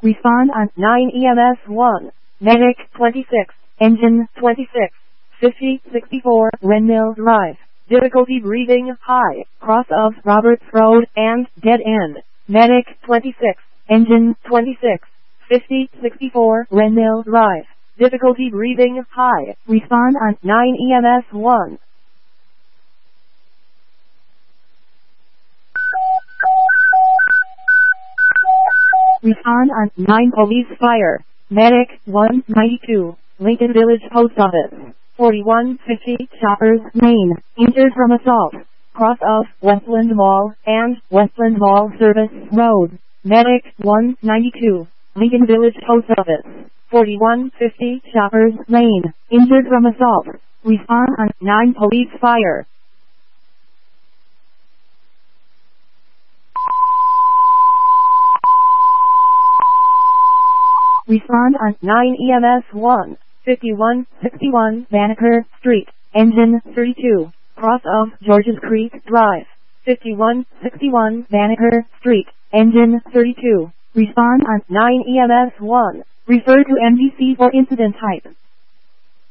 Respond on 9 EMS 1. Medic 26. Engine 26. 5064 Renmill Drive. Difficulty breathing high. Cross of Roberts Road and dead end. Medic 26. Engine 26. 5064 Renmill Drive. Difficulty breathing high. Respond on 9 EMS 1. Respond on 9 Police Fire. Medic 192. Lincoln Village Post Office. 4150 Shoppers Lane. Injured from assault. Cross of Westland Mall and Westland Mall Service Road. Medic 192. Lincoln Village Post Office. 4150 Shoppers Lane. Injured from assault. Respond on 9 Police Fire. Respond on 9 EMS 1. 5161 Banneker Street. Engine 32. Cross of Georges Creek Drive. 5161 Banneker Street. Engine 32. Respond on 9 EMS 1. Refer to MDC for incident type.